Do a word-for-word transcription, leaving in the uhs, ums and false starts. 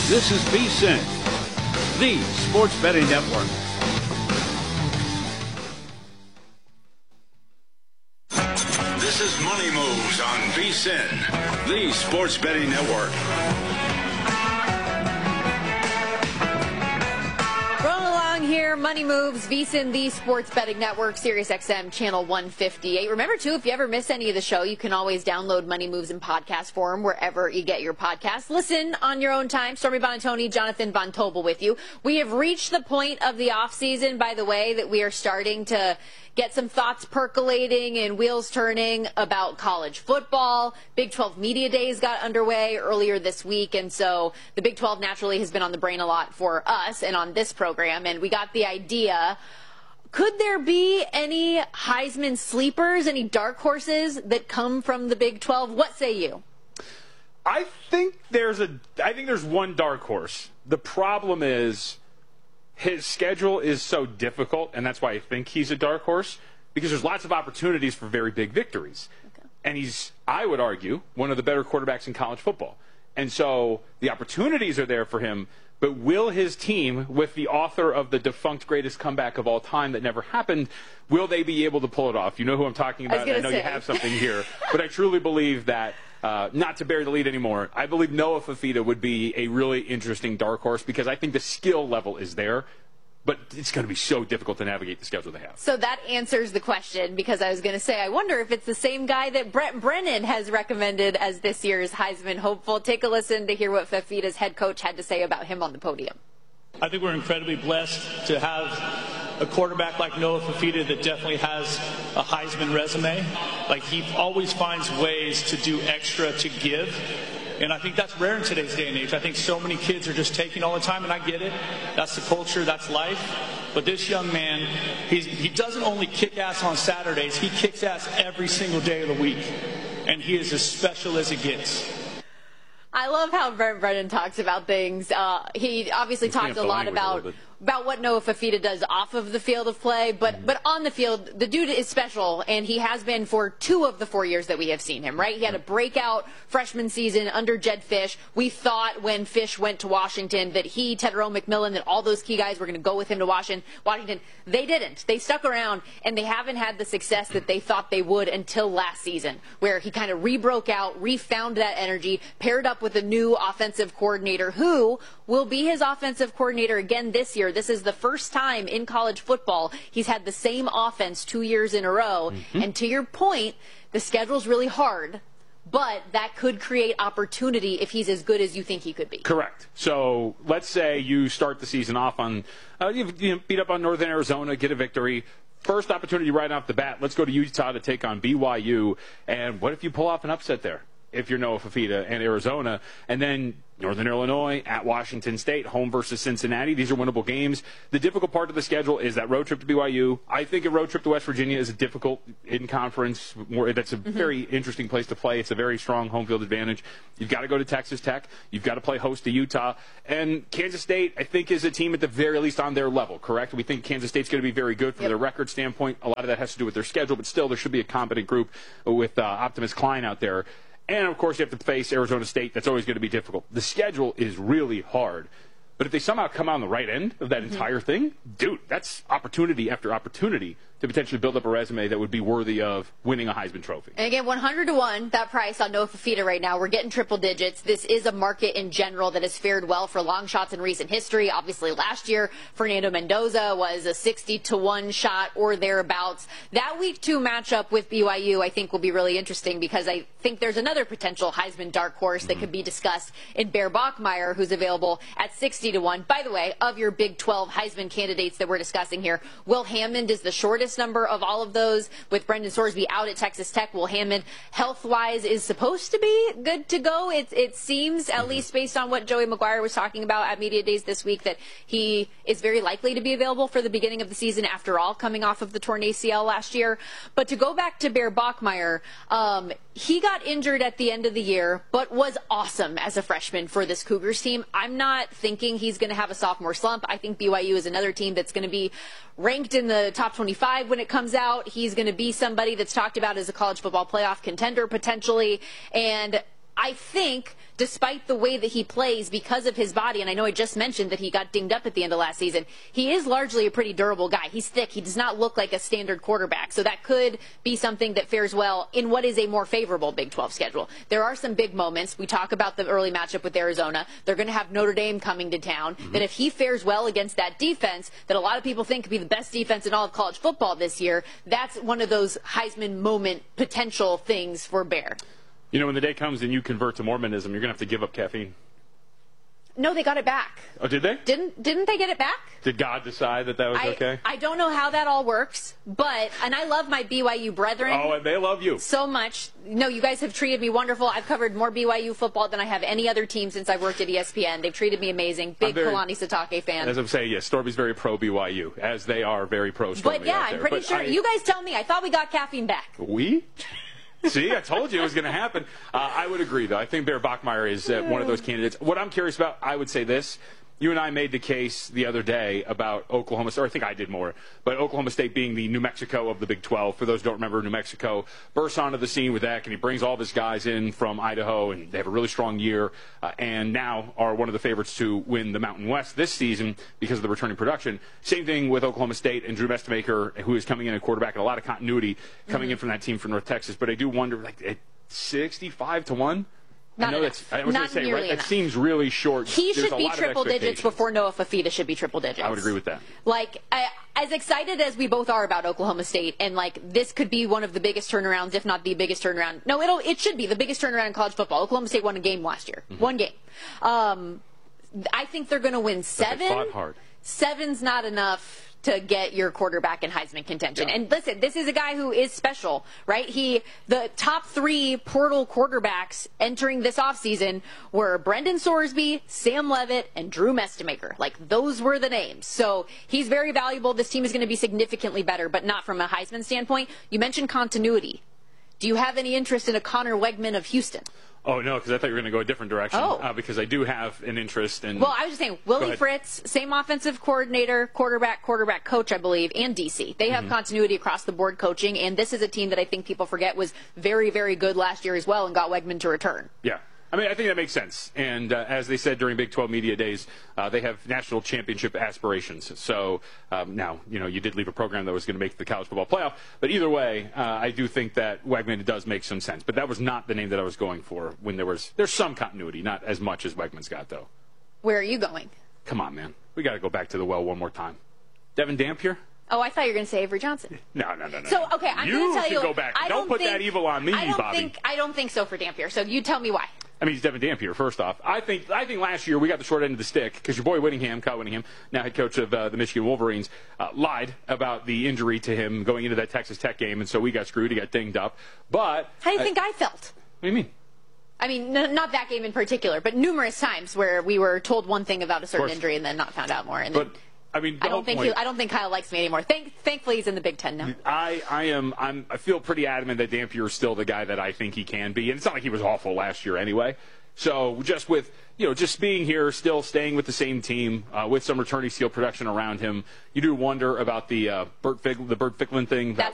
This is VSiN, the Sports Betting Network. This is Money Moves on VSiN, the Sports Betting Network. Here, Money Moves, VSiN, the Sports Betting Network, Sirius X M, channel one fifty-eight. Remember, too, if you ever miss any of the show, you can always download Money Moves in podcast form wherever you get your podcasts. Listen on your own time. Stormy Bonatoni, Jonathan Von Tobel with you. We have reached the point of the offseason, by the way, that we are starting to get some thoughts percolating and wheels turning about college football. Big twelve Media Days got underway earlier this week, and so the Big twelve naturally has been on the brain a lot for us and on this program, and we got the idea. Could there be any Heisman sleepers, any dark horses that come from the Big twelve? What say you? I think there's a I think there's one dark horse. The problem is his schedule is so difficult, and that's why I think he's a dark horse, because there's lots of opportunities for very big victories. Okay. And he's, I would argue, one of the better quarterbacks in college football. And so the opportunities are there for him, but will his team, with the author of the defunct greatest comeback of all time that never happened, will they be able to pull it off? You know who I'm talking about. I, I know say. You have something here. But I truly believe that, uh, not to bury the lead anymore, I believe Noah Fifita would be a really interesting dark horse, because I think the skill level is there. But it's going to be so difficult to navigate the schedule they have. So that answers the question, because I was going to say, I wonder if it's the same guy that Brett Brennan has recommended as this year's Heisman hopeful. Take a listen to hear what Fifita's head coach had to say about him on the podium. I think we're incredibly blessed to have a quarterback like Noah Fifita that definitely has a Heisman resume. Like, he always finds ways to do extra to give. And I think that's rare in today's day and age. I think so many kids are just taking all the time, and I get it. That's the culture, that's life. But this young man, he's, he doesn't only kick ass on Saturdays, he kicks ass every single day of the week. And he is as special as it gets. I love how Brent Brennan talks about things. Uh, he obviously talks a lot about a about what Noah Fifita does off of the field of play, but mm-hmm. but on the field, the dude is special, and he has been for two of the four years that we have seen him, right? He had a breakout freshman season under Jedd Fisch. We thought when Fisch went to Washington that he, Tetairoa McMillan, that all those key guys were going to go with him to Washington. Washington. They didn't. They stuck around, and they haven't had the success that they thought they would until last season, where he kind of re-broke out, refound that energy, paired up with a new offensive coordinator who will be his offensive coordinator again this year. This is the first time in college football he's had the same offense two years in a row. Mm-hmm. And to your point, the schedule's really hard, but that could create opportunity if he's as good as you think he could be. Correct. So let's say you start the season off on, uh, you, you beat up on Northern Arizona, get a victory. First opportunity right off the bat, let's go to Utah to take on B Y U. And what if you pull off an upset there? If you're Noah Fifita and Arizona, and then Northern Illinois at Washington State, home versus Cincinnati. These are winnable games. The difficult part of the schedule is that road trip to B Y U. I think a road trip to West Virginia is a difficult in-conference. More, that's a mm-hmm. very interesting place to play. It's a very strong home field advantage. You've got to go to Texas Tech. You've got to play host to Utah. And Kansas State, I think, is a team at the very least on their level, correct? We think Kansas State's going to be very good from yep. their record standpoint. A lot of that has to do with their schedule, but still there should be a competent group with uh, Optimus Klein out there. And, of course, you have to face Arizona State. That's always going to be difficult. The schedule is really hard. But if they somehow come out on the right end of that mm-hmm. entire thing, dude, that's opportunity after opportunity to potentially build up a resume that would be worthy of winning a Heisman Trophy. And again, one hundred to one, that price on Noah Fifita right now. We're getting triple digits. This is a market in general that has fared well for long shots in recent history. Obviously, last year, Fernando Mendoza was a sixty to one shot or thereabouts. That week two matchup with B Y U, I think, will be really interesting, because I think there's another potential Heisman dark horse mm-hmm. that could be discussed in Bear Bachmeier, who's available at sixty to one. By the way, of your Big twelve Heisman candidates that we're discussing here, Will Hammond is the shortest number of all of those, with Brendan Sorsby out at Texas Tech. Will Hammond, health-wise, is supposed to be good to go. It, it seems, at least based on what Joey McGuire was talking about at Media Days this week, that he is very likely to be available for the beginning of the season after all, coming off of the torn A C L last year. But to go back to Bear Bachmeier, um, he got injured at the end of the year, but was awesome as a freshman for this Cougars team. I'm not thinking he's going to have a sophomore slump. I think B Y U is another team that's going to be ranked in the top twenty-five when it comes out. He's going to be somebody that's talked about as a college football playoff contender potentially. And I think, despite the way that he plays because of his body, and I know I just mentioned that he got dinged up at the end of last season, he is largely a pretty durable guy. He's thick. He does not look like a standard quarterback. So that could be something that fares well in what is a more favorable Big twelve schedule. There are some big moments. We talk about the early matchup with Arizona. They're going to have Notre Dame coming to town. Mm-hmm. That if he fares well against that defense, that a lot of people think could be the best defense in all of college football this year, that's one of those Heisman moment potential things for Bear. You know, when the day comes and you convert to Mormonism, you're going to have to give up caffeine. No, they got it back. Oh, did they? Didn't didn't they get it back? Did God decide that that was I, okay? I don't know how that all works, but, and I love my B Y U brethren. Oh, and they love you. So much. No, you guys have treated me wonderful. I've covered more B Y U football than I have any other team since I've worked at E S P N. They've treated me amazing. Big very, Kalani Sitake fan. As I'm saying, yes, Stormy's very pro B Y U, as they are very pro Stormy. But yeah, I'm pretty but sure. I, you guys tell me. I thought we got caffeine back. We? See, I told you it was going to happen. Uh, I would agree, though. I think Bear Bachmeier is uh, one of those candidates. What I'm curious about, I would say this. You and I made the case the other day about Oklahoma State, or I think I did more, but Oklahoma State being the New Mexico of the Big twelve. For those who don't remember, New Mexico bursts onto the scene with Eck, and he brings all of his guys in from Idaho, and they have a really strong year, uh, and now are one of the favorites to win the Mountain West this season because of the returning production. Same thing with Oklahoma State and Drew Mestemaker, who is coming in at quarterback, and a lot of continuity coming mm-hmm. in from that team from North Texas. But I do wonder, like, at sixty-five to one? Not I know enough. that's. I was going Not to say, right? enough. That seems really short. He There's should be triple digits before Noah Fafita should be triple digits. I would agree with that. Like, I, as excited as we both are about Oklahoma State, and like this could be one of the biggest turnarounds, if not the biggest turnaround. No, it'll it should be the biggest turnaround in college football. Oklahoma State won a game last year. Mm-hmm. One game. Um, I think they're going to win seven. But they fought hard. Seven's not enough to get your quarterback in Heisman contention. Yeah. And listen, this is a guy who is special, right? He, the top three portal quarterbacks entering this offseason were Brendan Sorsby, Sam Levitt, and Drew Mestemaker. Like, those were the names. So he's very valuable. This team is going to be significantly better, but not from a Heisman standpoint. You mentioned continuity. Do you have any interest in a Connor Wegman of Houston? Oh, no, because I thought you were going to go a different direction. Oh. Uh, because I do have an interest in... Well, I was just saying, Willie Fritz, same offensive coordinator, quarterback, quarterback coach, I believe, and D C. They have mm-hmm. continuity across the board coaching, and this is a team that I think people forget was very, very good last year as well and got Wegman to return. Yeah. I mean, I think that makes sense. And uh, as they said during Big twelve Media Days, uh, they have national championship aspirations. So um, now, you know, you did leave a program that was going to make the college football playoff. But either way, uh, I do think that Wegman does make some sense. But that was not the name that I was going for when there was – there's some continuity, not as much as Wegman's got, though. Where are you going? Come on, man. We got to go back to the well one more time. Devin Dampier? Oh, I thought you were going to say Avery Johnson. No, no, no, no. So, okay, I'm going to tell you. You go back. I don't, don't put think, that evil on me, I don't Bobby. Think, I don't think so for Dampier. So you tell me why. I mean, he's Devin Dampier, first off. I think I think last year we got the short end of the stick because your boy Whittingham, Kyle Whittingham, now head coach of uh, the Michigan Wolverines, uh, lied about the injury to him going into that Texas Tech game, and so we got screwed. He got dinged up. But how do you I, think I felt? What do you mean? I mean, n- not that game in particular, but numerous times where we were told one thing about a certain injury and then not found out more. And but then, I mean, I don't think he, I don't think Kyle likes me anymore. Thank, thankfully, he's in the Big Ten now. I, I am I'm I feel pretty adamant that Dampier is still the guy that I think he can be, and it's not like he was awful last year anyway. So just with, you know, just being here, still staying with the same team, uh, with some returning steel production around him, you do wonder about the uh, Bert Fig- the Bert Ficklin thing. That's